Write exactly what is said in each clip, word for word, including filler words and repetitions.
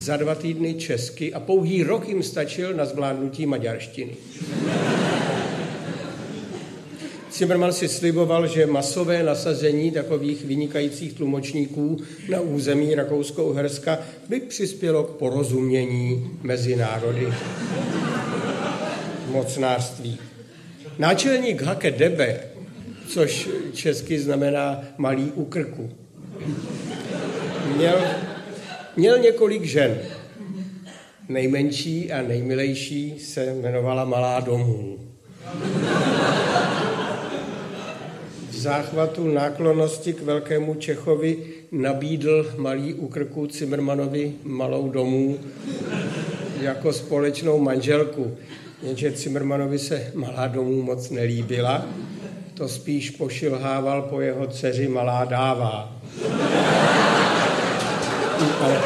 za dva týdny česky a pouhý rok jim stačil na zvládnutí maďarštiny. Cimrman si sliboval, že masové nasazení takových vynikajících tlumočníků na území Rakousko-Uherska by přispělo k porozumění mezi národy mocnářství. Náčelník Hake Debe, což česky znamená malý u krku, měl, měl několik žen. Nejmenší a nejmilejší se jmenovala Malá Domů. V záchvatu náklonnosti k velkému Čechovi nabídl malý u krku Cimrmanovi Malou Domů jako společnou manželku. Jenže Cimrmanovi se Malá Domů moc nelíbila, to spíš pošilhával po jeho dceři Malá Dává. Ale,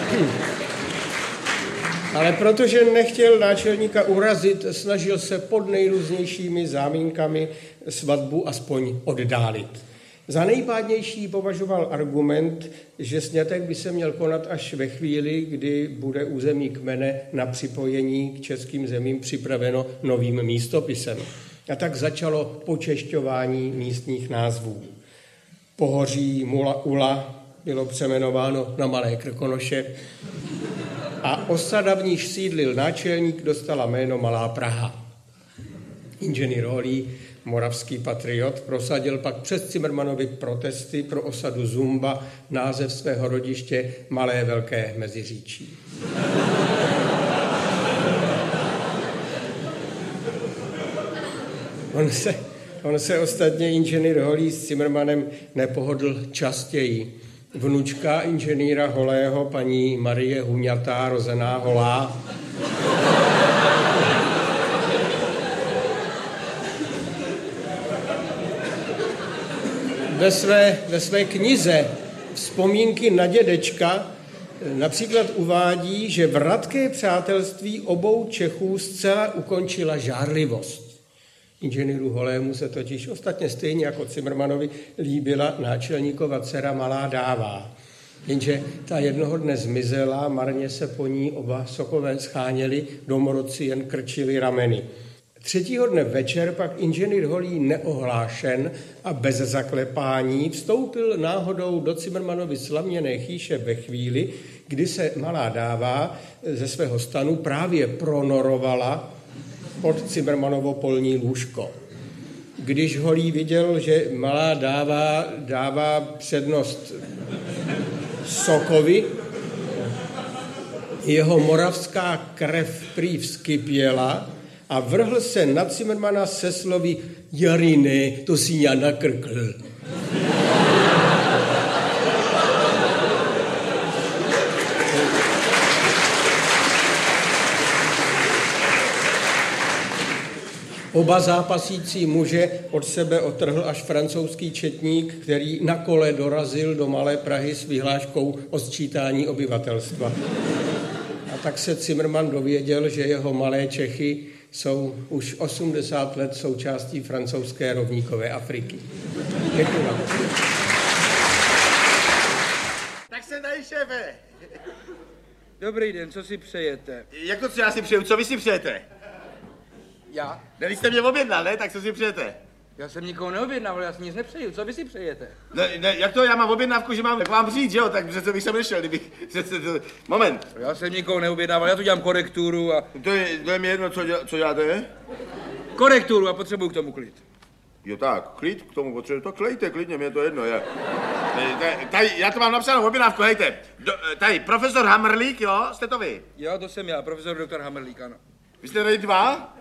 ale protože nechtěl náčelníka urazit, snažil se pod nejrůznějšími záminkami svatbu aspoň oddálit. Za nejpádnější považoval argument, že sňatek by se měl konat až ve chvíli, kdy bude území kmene na připojení k českým zemím připraveno novým místopisem. A tak začalo počešťování místních názvů. Pohoří Mula Ula bylo přejmenováno na Malé Krkonoše a osada, v níž sídlil náčelník, dostala jméno Malá Praha. Inženýr Holý, moravský patriot, prosadil pak přes Cimrmanovy protesty pro osadu Zumba název svého rodiště Malé Velké Meziříčí. On se, on se ostatně inženýr Holý s Cimrmanem nepohodl častěji. Vnučka inženýra Holého, paní Marie Huňatá, rozená Holá, ve své, ve své knize Vzpomínky na dědečka například uvádí, že vratké přátelství obou Čechů zcela ukončila žárlivost. Inženýru Holému se totiž ostatně stejně jako Cimrmanovi líbila náčelníkova dcera Malá Dává. Jenže ta jednoho dne zmizela, marně se po ní oba sokové scháněli, domorodci jen krčili rameny. Třetího dne večer pak inženýr Holý neohlášen a bez zaklepání vstoupil náhodou do Cimrmanovy slaměné chýše ve chvíli, kdy se Malá Dává ze svého stanu právě pronorovala pod Cimrmanovo polní lůžko. Když Holý viděl, že Malá Dává dává přednost sokovi, jeho moravská krev prý vzkypěla a vrhl se na Cimrmana se slovy Jarine, to si já nakrkl. Oba zápasící muže od sebe odtrhl až francouzský četník, který na kole dorazil do Malé Prahy s vyhláškou o sčítání obyvatelstva. A tak se Cimrman dověděl, že jeho Malé Čechy jsou už osmdesát let součástí francouzské rovníkové Afriky. Děkuji vám. Tak se dají, šéfe. Dobrý den, co si přejete? Jak to, co já si přeju? Co vy si přejete? Já? Ne, vy jste mě objednal, ne? Tak co si přejete? Já jsem nikoho neobjednával, já si nic nepřeju. Co vy si přejete? Ne, ne, jak to, já mám objednávku, že mám k vám přijít, že jo? Tak přece bych sem nešel, kdybych... Přece to... Moment. Já jsem nikoho neobjednával, já tu dělám korekturu a... To je, to je mi jedno, co, děla, co děláte? Korekturu a potřebuju k tomu klid. Jo tak, klid k tomu potřebuji, to klejte, klidně, mě je to jedno, já. Tady, tady, já to mám napsanou objednávku, hejte. Do, tady, profesor Hamrlík, jo? Jste to vy? Jo, to jsem já, profesor doktor Hamrlík, ano. Vy jste tady dva?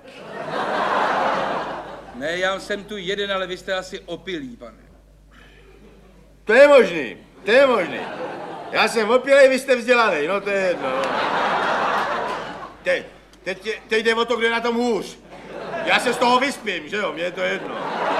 Ne, já jsem tu jeden, ale vy jste asi opilý, pane. To je možný, to je možný. Já jsem opilej, vy jste vzdělaný, no to je jedno. Teď, teď, teď jde o to, kdo je na tom hůř. Já se z toho vyspím, že jo, mně je to jedno.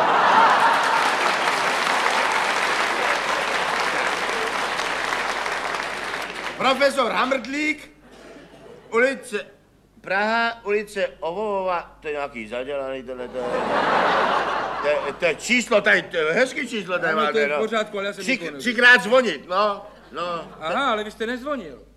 Profesor Hamrtlík, ulice Praha, ulice Ovovova, to je nějaký zadělaný, tohle to je... To je číslo, tady, to je hezký číslo, tady máte, no. To je v pořádku, ale já jsem Tři, nikoho nevěděl. Třikrát zvonit, no, no. Aha, ale vy jste nezvonil.